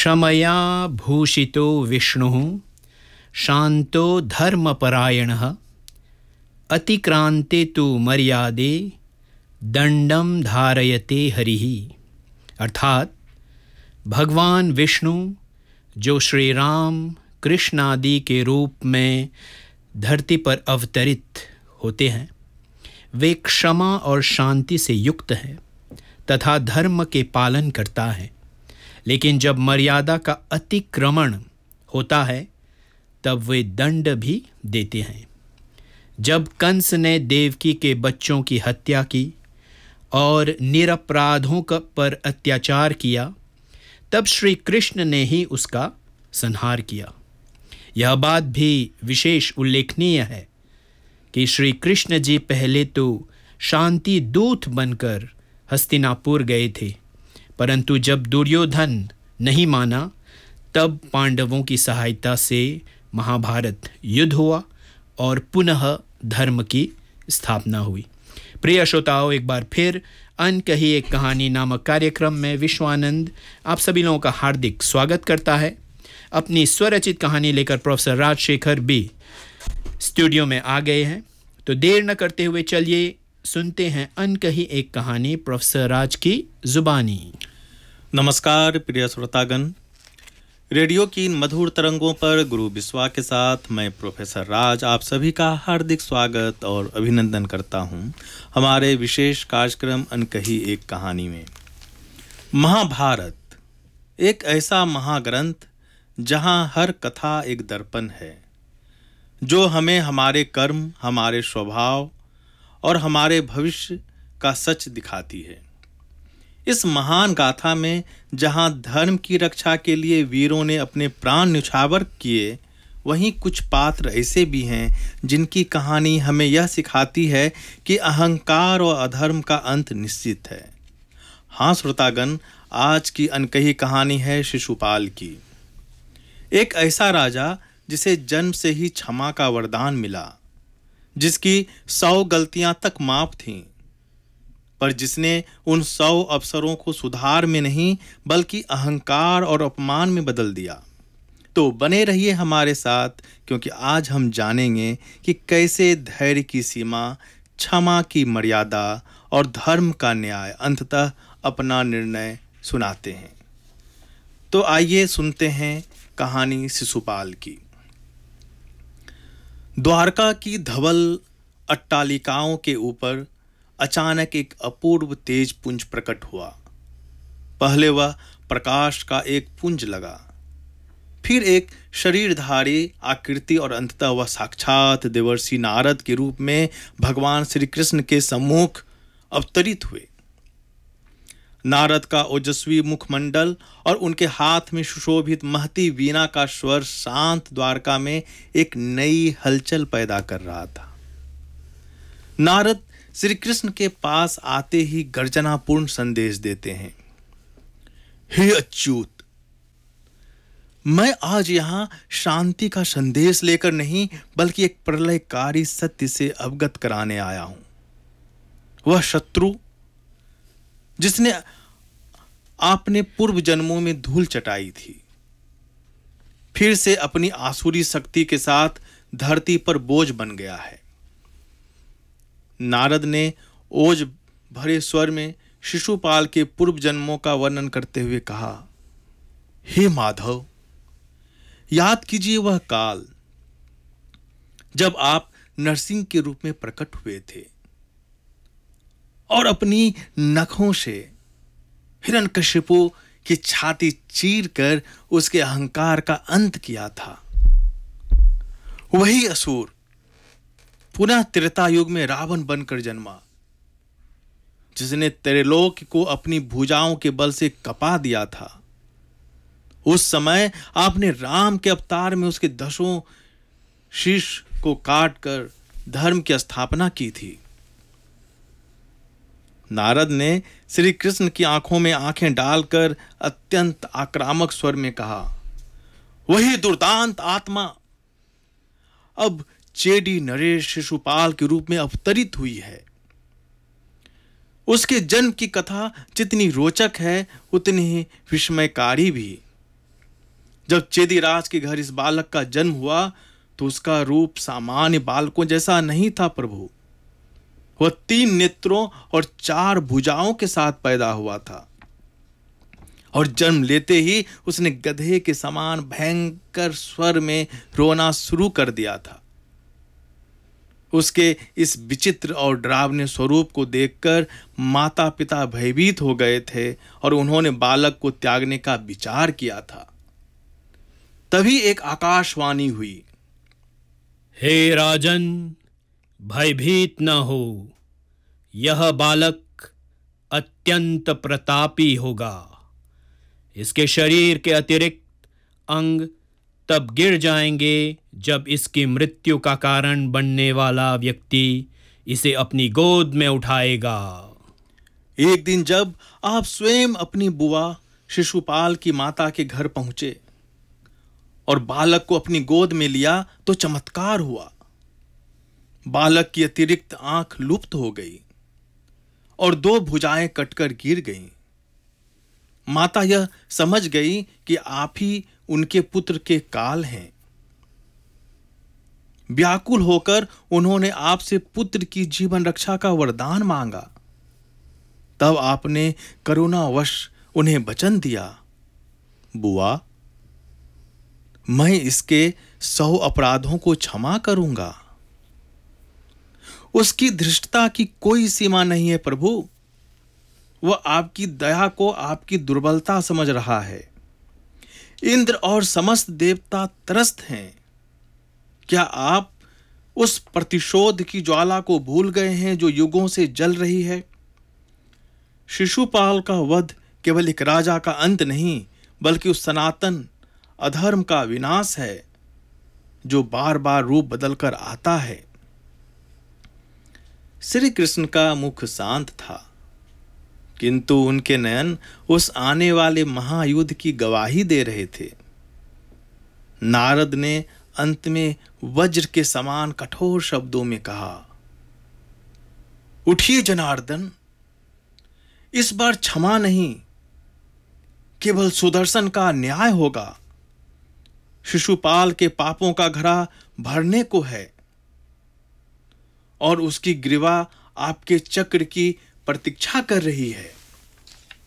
क्षमया भूषितो विष्णुः शांतो धर्मपरायणः अतिक्रांते तु मर्यादे दंडम धारयते हरिः। अर्थात भगवान विष्णु जो श्री राम कृष्ण आदि के रूप में धरती पर अवतरित होते हैं, वे क्षमा और शांति से युक्त हैं तथा धर्म के पालन करता है। लेकिन जब मर्यादा का अतिक्रमण होता है तब वे दंड भी देते हैं। जब कंस ने देवकी के बच्चों की हत्या की और निरपराधों पर अत्याचार किया, तब श्री कृष्ण ने ही उसका संहार किया। यह बात भी विशेष उल्लेखनीय है कि श्री कृष्ण जी पहले तो शांति दूत बनकर हस्तिनापुर गए थे, परंतु जब दुर्योधन नहीं माना तब पांडवों की सहायता से महाभारत युद्ध हुआ और पुनः धर्म की स्थापना हुई। प्रिय श्रोताओं, एक बार फिर अनकही एक कहानी नामक कार्यक्रम में विश्वानंद आप सभी लोगों का हार्दिक स्वागत करता है। अपनी स्वरचित कहानी लेकर प्रोफेसर राजशेखर भी स्टूडियो में आ गए हैं, तो देर न करते हुए चलिए सुनते हैं अनकही एक कहानी प्रोफेसर राज की जुबानी। नमस्कार प्रिय श्रोतागण, रेडियो की इन मधुर तरंगों पर गुरु बिस्वा के साथ मैं प्रोफेसर राज आप सभी का हार्दिक स्वागत और अभिनंदन करता हूं हमारे विशेष कार्यक्रम अनकही एक कहानी में। महाभारत एक ऐसा महाग्रंथ जहां हर कथा एक दर्पण है जो हमें हमारे कर्म, हमारे स्वभाव और हमारे भविष्य का सच दिखाती है। इस महान गाथा में जहां धर्म की रक्षा के लिए वीरों ने अपने प्राण न्यौछावर किए, वहीं कुछ पात्र ऐसे भी हैं जिनकी कहानी हमें यह सिखाती है कि अहंकार और अधर्म का अंत निश्चित है। हाँ श्रोतागण, आज की अनकही कहानी है शिशुपाल की। एक ऐसा राजा जिसे जन्म से ही क्षमा का वरदान मिला, जिसकी 100 गलतियां तक माफ थीं, पर जिसने उन 100 अवसरों को सुधार में नहीं बल्कि अहंकार और अपमान में बदल दिया। तो बने रहिए हमारे साथ, क्योंकि आज हम जानेंगे कि कैसे धैर्य की सीमा, क्षमा की मर्यादा और धर्म का न्याय अंततः अपना निर्णय सुनाते हैं। तो आइए सुनते हैं कहानी शिशुपाल की। द्वारका की धवल अट्टालिकाओं के ऊपर अचानक एक अपूर्व तेज पुंज प्रकट हुआ। पहले वह प्रकाश का एक पुंज लगा, फिर एक शरीरधारी आकृति और अंततः वह साक्षात देवर्षि नारद के रूप में भगवान श्री कृष्ण के सम्मुख अवतरित हुए। नारद का ओजस्वी मुखमंडल और उनके हाथ में सुशोभित महती वीणा का स्वर शांत द्वारका में एक नई हलचल पैदा कर रहा था। नारद श्री कृष्ण के पास आते ही गर्जनापूर्ण संदेश देते हैं। हे अच्युत, मैं आज यहां शांति का संदेश लेकर नहीं बल्कि एक प्रलयकारी सत्य से अवगत कराने आया हूं। वह शत्रु जिसने आपने पूर्व जन्मों में धूल चटाई थी, फिर से अपनी आसुरी शक्ति के साथ धरती पर बोझ बन गया है। नारद ने ओज भरे स्वर में शिशुपाल के पूर्व जन्मों का वर्णन करते हुए कहा, हे माधव, याद कीजिए वह काल जब आप नरसिंह के रूप में प्रकट हुए थे और अपनी नखों से हिरण्यकशिपु की छाती चीर कर उसके अहंकार का अंत किया था। वही असुर पुनः त्रेता युग में रावण बनकर जन्मा, जिसने त्रिलोक को अपनी भुजाओं के बल से कपा दिया था। उस समय आपने राम के अवतार में उसके 10 शीश को काट कर धर्म की स्थापना की थी। नारद ने श्री कृष्ण की आंखों में आंखें डालकर अत्यंत आक्रामक स्वर में कहा, वही दुर्दांत आत्मा अब चेडी नरेश शिशुपाल के रूप में अवतरित हुई है। उसके जन्म की कथा जितनी रोचक है उतनी ही विस्मयकारी भी। जब चेदीराज के घर इस बालक का जन्म हुआ तो उसका रूप सामान्य बालकों जैसा नहीं था प्रभु। वह 3 नेत्रों और 4 भुजाओं के साथ पैदा हुआ था और जन्म लेते ही उसने गधे के समान भयंकर स्वर में रोना शुरू कर दिया था। उसके इस विचित्र और डरावने स्वरूप को देखकर माता पिता भयभीत हो गए थे और उन्होंने बालक को त्यागने का विचार किया था। तभी एक आकाशवाणी हुई, हे राजन, भयभीत न हो, यह बालक अत्यंत प्रतापी होगा। इसके शरीर के अतिरिक्त अंग तब गिर जाएंगे जब इसकी मृत्यु का कारण बनने वाला व्यक्ति इसे अपनी गोद में उठाएगा। एक दिन जब आप स्वयं अपनी बुआ शिशुपाल की माता के घर पहुंचे और बालक को अपनी गोद में लिया तो चमत्कार हुआ। बालक की अतिरिक्त आंख लुप्त हो गई और 2 भुजाएं कटकर गिर गईं। माता यह समझ गई कि आप ही उनके पुत्र के काल हैं। व्याकुल होकर उन्होंने आपसे पुत्र की जीवन रक्षा का वरदान मांगा। तब आपने करुणावश उन्हें वचन दिया, बुआ, मैं इसके 100 अपराधों को क्षमा करूंगा। उसकी धृष्टता की कोई सीमा नहीं है प्रभु। वह आपकी दया को आपकी दुर्बलता समझ रहा है। इंद्र और समस्त देवता त्रस्त हैं। क्या आप उस प्रतिशोध की ज्वाला को भूल गए हैं जो युगों से जल रही है? शिशुपाल का वध केवल एक राजा का अंत नहीं, बल्कि उस सनातन अधर्म का विनाश है जो बार बार रूप बदलकर आता है। श्री कृष्ण का मुख शांत था, किंतु उनके नयन उस आने वाले महायुद्ध की गवाही दे रहे थे। नारद ने अंत में वज्र के समान कठोर शब्दों में कहा, उठिए जनार्दन, इस बार क्षमा नहीं, केवल सुदर्शन का न्याय होगा। शिशुपाल के पापों का घड़ा भरने को है और उसकी ग्रीवा आपके चक्र की प्रतीक्षा कर रही है।